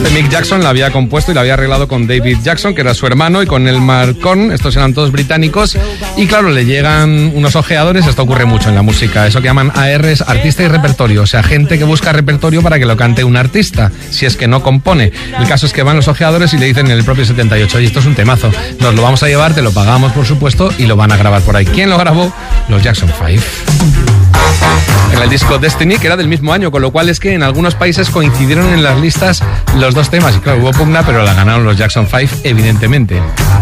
Mick Jackson la había compuesto y la había arreglado con David Jackson, que era su hermano, y con Elmer Cohn. Estos eran todos británicos. Y claro, le llegan unos ojeadores. Esto ocurre mucho en la música. Eso que llaman ARs, artista y repertorio. O sea, gente que busca repertorio para que lo cante un artista, si es que no compone. El caso es que van los ojeadores y le dicen en el propio 78, oye, esto es un temazo, nos lo vamos a llevar, te lo pagamos por supuesto, y lo van a grabar por ahí. ¿Quién lo grabó? Los Jackson 5. En el disco Destiny, que era del mismo año, con lo cual es que en algunos países coincidieron en las listas los dos temas. Y claro, hubo pugna, pero la ganaron los Jackson 5, evidentemente.